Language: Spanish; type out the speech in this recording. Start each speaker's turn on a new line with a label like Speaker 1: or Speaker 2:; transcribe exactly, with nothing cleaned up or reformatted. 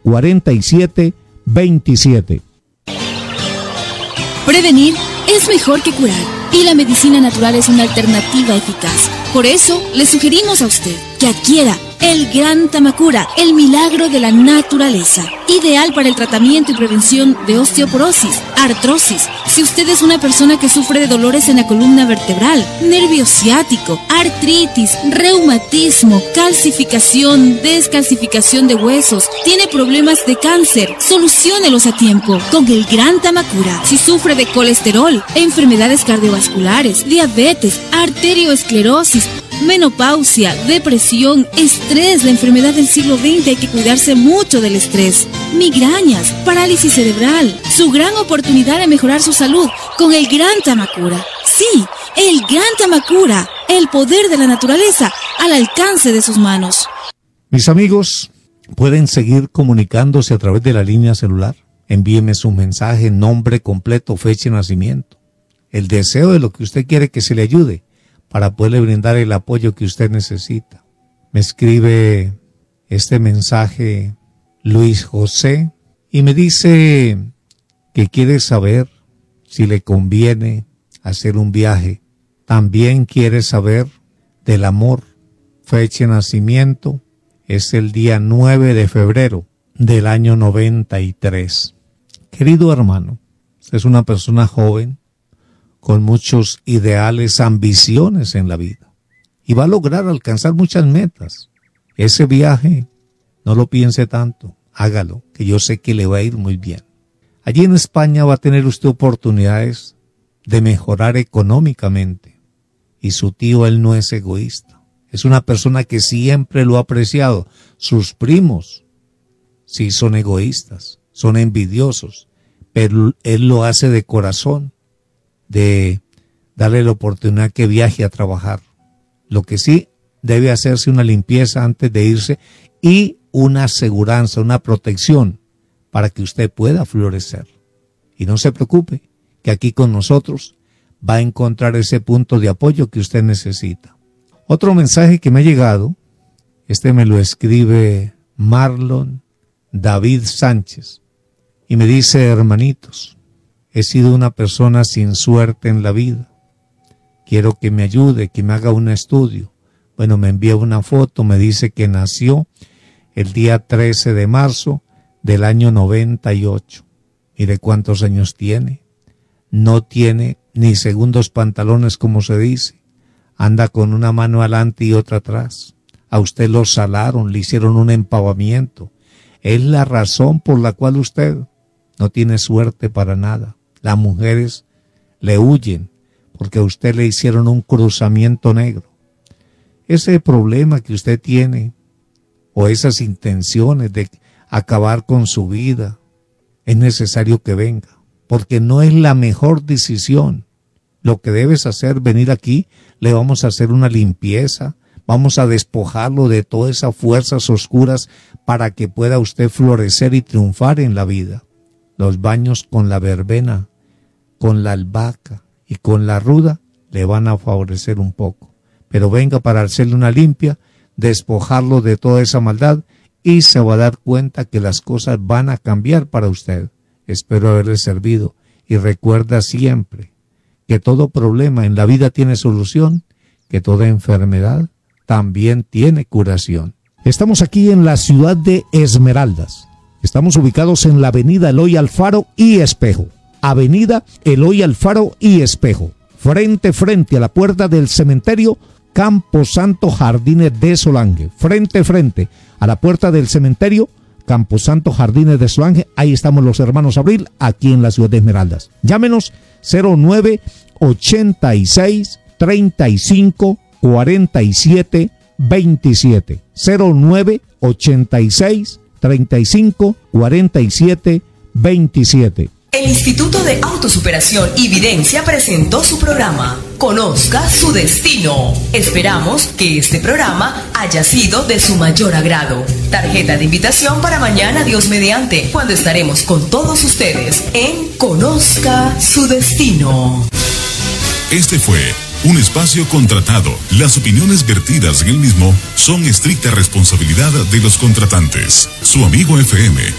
Speaker 1: cuarenta y siete veintisiete.
Speaker 2: Prevenir es mejor que curar, y la medicina natural es una alternativa eficaz. Por eso, le sugerimos a usted que adquiera el Gran Tamacura, el milagro de la naturaleza, ideal para el tratamiento y prevención de osteoporosis, artrosis. Si usted es una persona que sufre de dolores en la columna vertebral, nervio ciático, artritis, reumatismo, calcificación, descalcificación de huesos, tiene problemas de cáncer, soluciónelos a tiempo con el Gran Tamacura. Si sufre de colesterol, enfermedades cardiovasculares, diabetes, arterioesclerosis, menopausia, depresión, estrés, la enfermedad del siglo veinte, hay que cuidarse mucho del estrés, migrañas, parálisis cerebral, su gran oportunidad de mejorar su salud con el Gran Tamacura. Sí, el Gran Tamacura, el poder de la naturaleza al alcance de sus manos.
Speaker 1: Mis amigos, pueden seguir comunicándose a través de la línea celular. Envíeme su mensaje, nombre completo, fecha de nacimiento, el deseo de lo que usted quiere que se le ayude, para poderle brindar el apoyo que usted necesita. Me escribe este mensaje Luis José y me dice que quiere saber si le conviene hacer un viaje. También quiere saber del amor. Fecha de nacimiento es el día nueve de febrero del año noventa y tres. Querido hermano, usted es una persona joven, con muchos ideales, ambiciones en la vida, y va a lograr alcanzar muchas metas. Ese viaje, no lo piense tanto, hágalo, que yo sé que le va a ir muy bien. Allí en España va a tener usted oportunidades de mejorar económicamente, y su tío, él no es egoísta, es una persona que siempre lo ha apreciado. Sus primos sí son egoístas, son envidiosos, pero él lo hace de corazón, de darle la oportunidad que viaje a trabajar. Lo que sí, debe hacerse una limpieza antes de irse y una aseguranza, una protección para que usted pueda florecer. Y no se preocupe, que aquí con nosotros va a encontrar ese punto de apoyo que usted necesita. Otro mensaje que me ha llegado, este me lo escribe Marlon David Sánchez y me dice: hermanitos, he sido una persona sin suerte en la vida. Quiero que me ayude, que me haga un estudio. Bueno, me envía una foto, me dice que nació el día trece de marzo del año noventa y ocho. Mire cuántos años tiene. No tiene ni segundos pantalones, como se dice. Anda con una mano adelante y otra atrás. A usted lo salaron, le hicieron un empavamiento. Es la razón por la cual usted no tiene suerte para nada. Las mujeres le huyen porque a usted le hicieron un cruzamiento negro. Ese problema que usted tiene o esas intenciones de acabar con su vida, es necesario que venga, porque no es la mejor decisión. Lo que debes hacer, venir aquí, le vamos a hacer una limpieza, vamos a despojarlo de todas esas fuerzas oscuras para que pueda usted florecer y triunfar en la vida. Los baños con la verbena, con la albahaca y con la ruda le van a favorecer un poco. Pero venga para hacerle una limpia, despojarlo de toda esa maldad y se va a dar cuenta que las cosas van a cambiar para usted. Espero haberle servido y recuerda siempre que todo problema en la vida tiene solución, que toda enfermedad también tiene curación.
Speaker 3: Estamos aquí en la ciudad de Esmeraldas. Estamos ubicados en la avenida Eloy Alfaro y Espejo. Avenida Eloy Alfaro y Espejo. Frente, frente a la puerta del cementerio Camposanto Jardines de Solange. Frente, frente a la puerta del cementerio Camposanto Jardines de Solange. Ahí estamos los hermanos Abril, aquí en la ciudad de Esmeraldas. Llámenos cero nueve ochenta y seis treinta y cinco cuarenta y siete veintisiete. cero nueve ochenta y seis treinta y cinco cuarenta y siete veintisiete.
Speaker 4: El Instituto de Autosuperación y Videncia presentó su programa Conozca su Destino. Esperamos que este programa haya sido de su mayor agrado. Tarjeta de invitación para mañana, Dios mediante, cuando estaremos con todos ustedes en Conozca su Destino.
Speaker 5: Este fue un espacio contratado. Las opiniones vertidas en el mismo son estricta responsabilidad de los contratantes. Su amigo F M